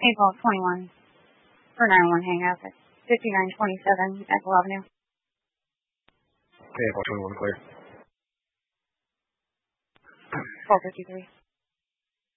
April 21 for 911 hangout at 5927 Apple Avenue. Hey, April 21 clear. 453.